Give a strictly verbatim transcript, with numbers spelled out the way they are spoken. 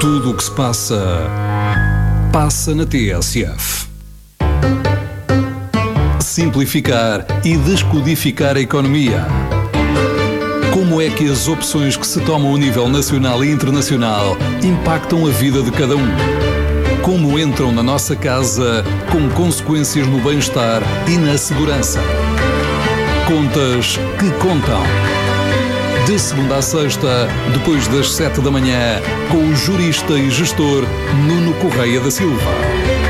Tudo o que se passa, passa na T S F. Simplificar e descodificar a economia. Como é que as opções que se tomam a nível nacional e internacional impactam a vida de cada um? Como entram na nossa casa com consequências no bem-estar e na segurança? Contas que contam. De segunda a sexta, depois das sete da manhã, com o jurista e gestor Nuno Correia da Silva.